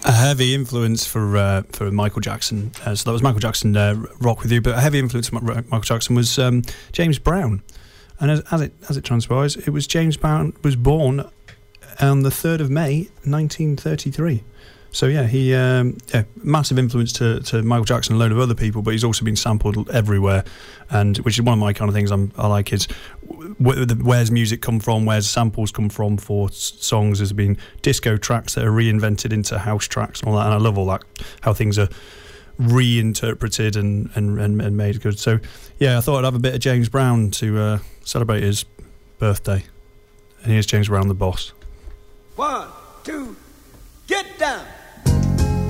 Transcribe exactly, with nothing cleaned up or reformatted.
A heavy influence for uh, for Michael Jackson. Uh, so that was Michael Jackson, uh, Rock With You. But a heavy influence for Michael Jackson was um, James Brown. And as, as it as it transpires, it was James Brown was born on the third of May, nineteen thirty-three. So yeah, he um, yeah, massive influence to, to Michael Jackson and a load of other people, but he's also been sampled everywhere, and which is one of my kind of things I'm, I like is where, where's music come from, where's samples come from for songs. There's been disco tracks that are reinvented into house tracks and all that, and I love all that, how things are reinterpreted and, and, and, and made good. So yeah, I thought I'd have a bit of James Brown to uh, celebrate his birthday, and here's James Brown, the boss. One, two, get down.